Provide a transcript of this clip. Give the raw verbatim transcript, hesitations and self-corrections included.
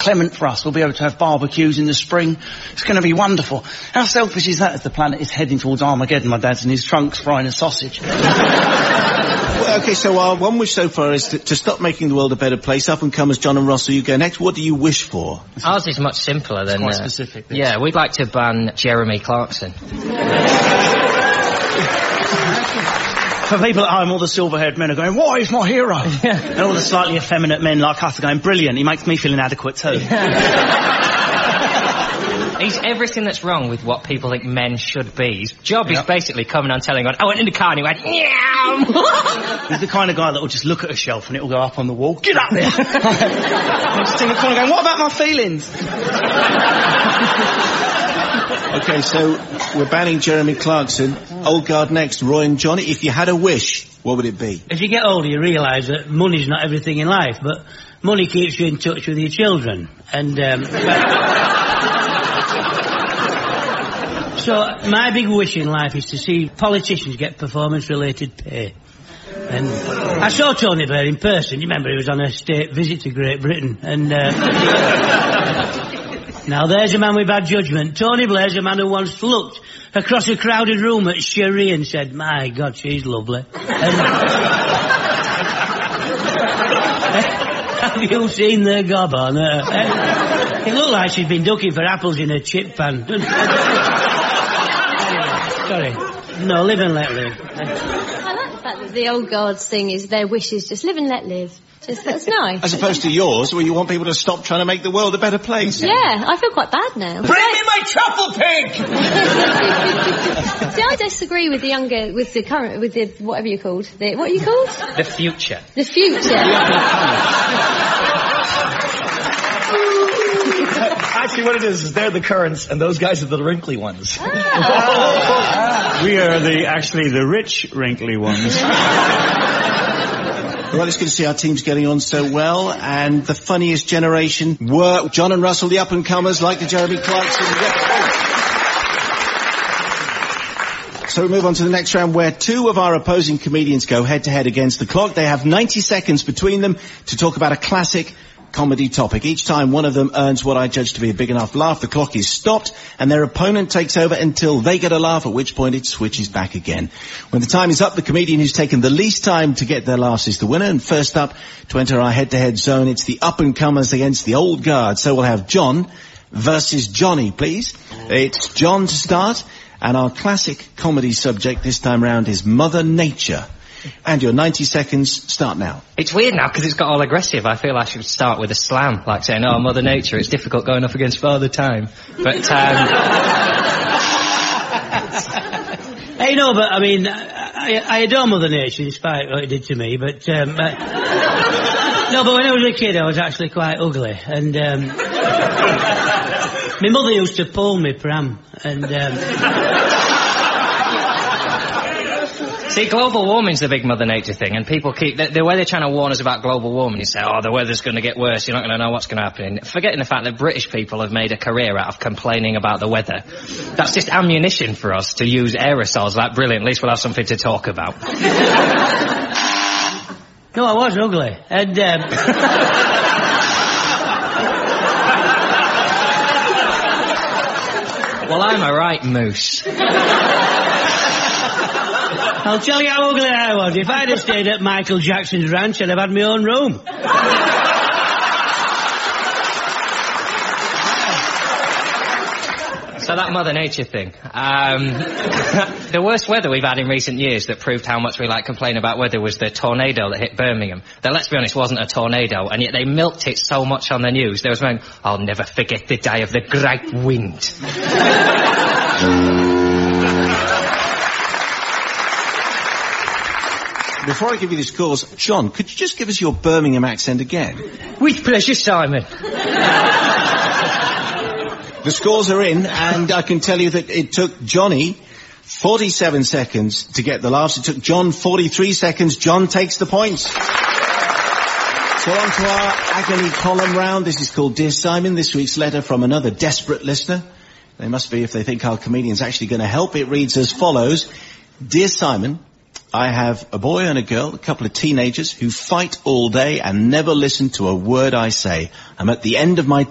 clement for us. We'll be able to have barbecues in the spring. It's going to be wonderful. How selfish is that as the planet is heading towards Armageddon? My dad's in his trunks frying a sausage. Well, OK, so our one wish so far is to, to stop making the world a better place. Up and comers, John and Russell, you go next. What do you wish for? Ours is much simpler than... Quite uh, specific. This. Yeah, we'd like to ban Jeremy Clarkson. For people at home, all the silver-haired men are going, why is my hero? Yeah. And all the slightly effeminate men like us are going, brilliant, he makes me feel inadequate too. He's everything that's wrong with what people think men should be. His job yep. is basically coming on telling on, I went in the car and he went, meow. He's the kind of guy that will just look at a shelf and it will go up on the wall, get up there! I'm just in the corner going, what about my feelings? OK, so we're banning Jeremy Clarkson. Old guard next, Roy and Johnny. If you had a wish, what would it be? As you get older, you realise that money's not everything in life, but money keeps you in touch with your children. And, um... so, my big wish in life is to see politicians get performance-related pay. And I saw Tony Blair in person. You remember he was on a state visit to Great Britain. And, uh... now, there's a man with bad judgment. Tony Blair's a man who once looked across a crowded room at Cherie and said, my God, she's lovely. And... have you seen the gob on her? It looked like she'd been ducking for apples in a chip pan. Sorry. No, live and let live. I like the fact that the old guards thing is their wish is just live and let live. Just, that's nice. As opposed to yours, where you want people to stop trying to make the world a better place. Yeah, I feel quite bad now. Bring me my truffle pig! See, I disagree with the younger, with the current, with the, whatever you're called. The, what are you called? The future. The future. Actually, what it is, is they're the currents, and those guys are the wrinkly ones. Ah. We are the, actually, the rich, wrinkly ones. Well, it's good to see our teams getting on so well, and the funniest generation were John and Russell, the up-and-comers, like the Jeremy Clarkson. So we move on to the next round, where two of our opposing comedians go head-to-head against the clock. They have ninety seconds between them to talk about a classic comedy topic. Each time one of them earns what I judge to be a big enough laugh, the clock is stopped and their opponent takes over until they get a laugh, at which point it switches back again. When the time is up, the comedian who's taken the least time to get their laughs is the winner. And first up to enter our head-to-head zone, it's the up-and-comers against the old guard. So we'll have John versus Johnny, please. It's John to start, and our classic comedy subject this time round is Mother Nature. And your ninety seconds start now. It's weird now because it's got all aggressive. I feel I should start with a slam, like saying, oh, Mother Nature, it's difficult going up against Father Time. But, um... Hey, no, but, I mean, I, I adore Mother Nature, despite what it did to me, but, um... Uh... no, but when I was a kid, I was actually quite ugly, and, um... my mother used to pull me pram, and, um... See, global warming's the big Mother Nature thing, and people keep... The, the way they're trying to warn us about global warming is say, oh, the weather's going to get worse, you're not going to know what's going to happen. Forgetting the fact that British people have made a career out of complaining about the weather. That's just ammunition for us to use aerosols. Like, brilliant, at least we'll have something to talk about. No, I was ugly, and... Um... well, I'm a right moose. I'll tell you how ugly I was. If I'd have stayed at Michael Jackson's ranch, I'd have had my own room. So that Mother Nature thing. Um, the worst weather we've had in recent years that proved how much we like complain about weather was the tornado that hit Birmingham. That, let's be honest, wasn't a tornado, and yet they milked it so much on the news. There was going, I'll never forget the day of the great wind. Before I give you the scores, John, could you just give us your Birmingham accent again? With pleasure, Simon. The scores are in, and I can tell you that it took Johnny forty-seven seconds to get the laughs. It took John forty-three seconds. John takes the points. So on to our agony column round. This is called Dear Simon, this week's letter from another desperate listener. They must be if they think our comedian's actually going to help. It reads as follows. Dear Simon, I have a boy and a girl, a couple of teenagers, who fight all day and never listen to a word I say. I'm at the end of my